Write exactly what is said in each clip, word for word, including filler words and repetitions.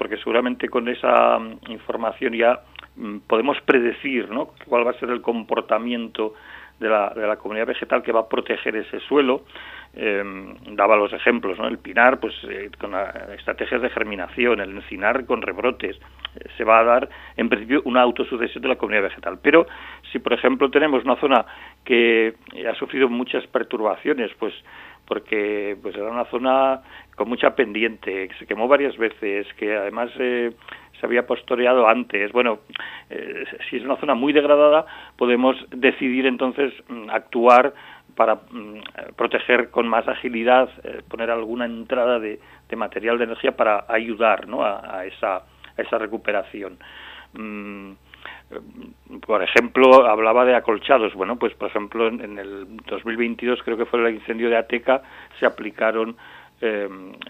porque seguramente con esa información ya mm, podemos predecir, ¿no?, cuál va a ser el comportamiento de la, de la comunidad vegetal que va a proteger ese suelo. Eh, daba los ejemplos, ¿no? El pinar, pues eh, con estrategias de germinación, el encinar con rebrotes. Eh, se va a dar, en principio, una autosucesión de la comunidad vegetal. Pero si, por ejemplo, tenemos una zona que ha sufrido muchas perturbaciones, pues porque pues era una zona con mucha pendiente, que se quemó varias veces, que además eh, se había pastoreado antes. Bueno, eh, si es una zona muy degradada, podemos decidir entonces actuar para mm, proteger con más agilidad, eh, poner alguna entrada de, de material de energía para ayudar, ¿no?, a, a, esa, a esa recuperación. Mm, Por ejemplo, hablaba de acolchados. Bueno, pues por ejemplo, en, en el dos mil veintidós, creo que fue el incendio de Ateca, se aplicaron eh,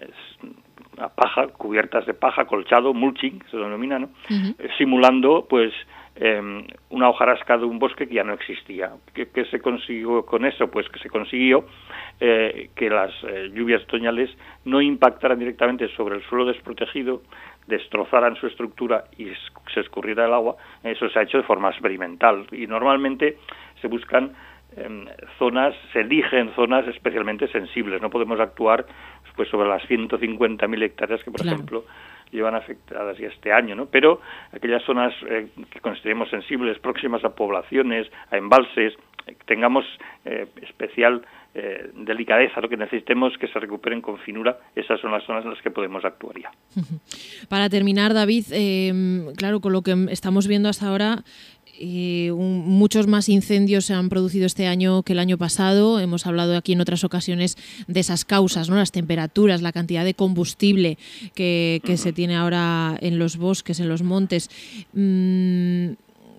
a paja, cubiertas de paja, acolchado, mulching, se denomina, ¿no? Uh-huh. eh, simulando, pues, eh, una hojarasca de un bosque que ya no existía. ¿Qué, qué se consiguió con eso? Pues que se consiguió eh, que las eh, lluvias otoñales no impactaran directamente sobre el suelo desprotegido, destrozaran su estructura y se escurriera el agua. Eso se ha hecho de forma experimental y normalmente se buscan eh, zonas, se eligen zonas especialmente sensibles. No podemos actuar pues sobre las ciento cincuenta mil hectáreas que, por claro. ejemplo, llevan afectadas ya este año, ¿no? Pero aquellas zonas eh, que consideremos sensibles, próximas a poblaciones, a embalses, eh, tengamos eh, especial Eh, delicadeza, lo que necesitemos que se recuperen con finura, esas son las zonas en las que podemos actuar ya. Para terminar, David, eh, claro, con lo que estamos viendo hasta ahora, eh, un, muchos más incendios se han producido este año que el año pasado. Hemos hablado aquí en otras ocasiones de esas causas, ¿no?, las temperaturas, la cantidad de combustible que, que uh-huh. se tiene ahora en los bosques, en los montes. Mm,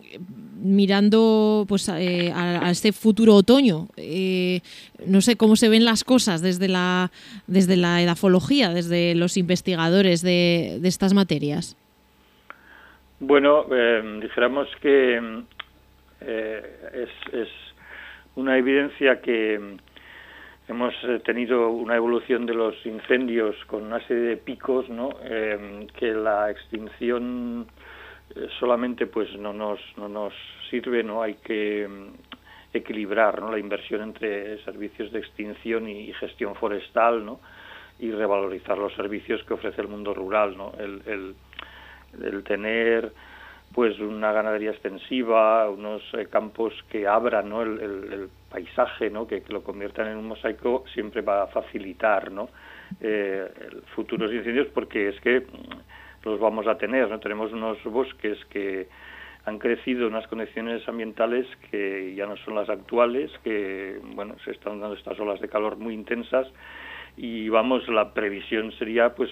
mirando pues eh, a, a este futuro otoño, eh, no sé cómo se ven las cosas desde la desde la edafología, desde los investigadores de, de estas materias. Bueno, eh, dijéramos que eh, es, es una evidencia que hemos tenido una evolución de los incendios con una serie de picos, ¿no?, eh, que la extinción solamente pues no nos no nos sirve, no hay que equilibrar, ¿no?, la inversión entre servicios de extinción y gestión forestal, ¿no?, y revalorizar los servicios que ofrece el mundo rural, ¿no? El, el, el tener pues una ganadería extensiva, unos eh, campos que abran, ¿no?, el, el, el paisaje, ¿no?, que, que lo conviertan en un mosaico, siempre va a facilitar, ¿no?, eh, futuros incendios, porque es que los vamos a tener, ¿no? Tenemos unos bosques que han crecido en unas condiciones ambientales que ya no son las actuales, que, bueno, se están dando estas olas de calor muy intensas y, vamos, la previsión sería, pues,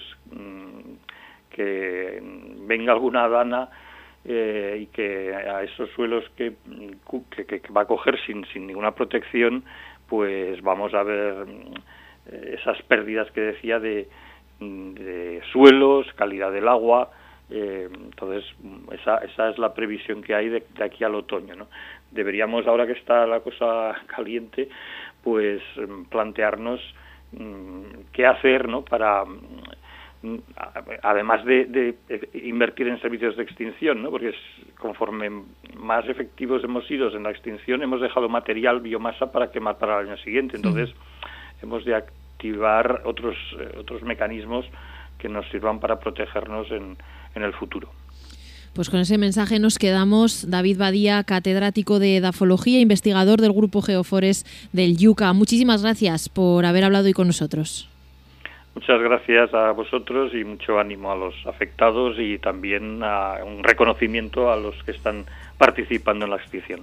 que venga alguna dana eh, y que a esos suelos que, que, que va a coger sin, sin ninguna protección, pues vamos a ver esas pérdidas que decía de de suelos, calidad del agua. Eh, entonces esa esa es la previsión que hay de, de aquí al otoño, ¿no? Deberíamos, ahora que está la cosa caliente, pues plantearnos mmm, qué hacer, ¿no?, para mmm, además de, de invertir en servicios de extinción, ¿no?, porque es, conforme más efectivos hemos sido en la extinción, hemos dejado material, biomasa para quemar para el año siguiente. Entonces sí. hemos de activar otros eh, otros mecanismos que nos sirvan para protegernos en, en el futuro. Pues con ese mensaje nos quedamos. David Badía, catedrático de edafología, investigador del Grupo Geofores del Yuca. Muchísimas gracias por haber hablado hoy con nosotros. Muchas gracias a vosotros y mucho ánimo a los afectados y también a un reconocimiento a los que están participando en la extinción.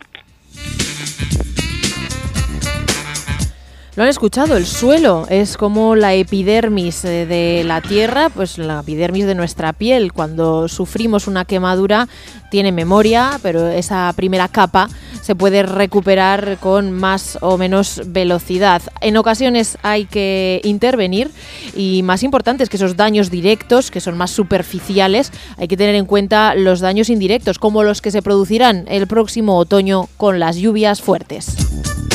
Lo han escuchado, el suelo es como la epidermis de la tierra, pues la epidermis de nuestra piel. Cuando sufrimos una quemadura tiene memoria, pero esa primera capa se puede recuperar con más o menos velocidad. En ocasiones hay que intervenir y, más importante, es que esos daños directos, que son más superficiales, hay que tener en cuenta los daños indirectos, como los que se producirán el próximo otoño con las lluvias fuertes.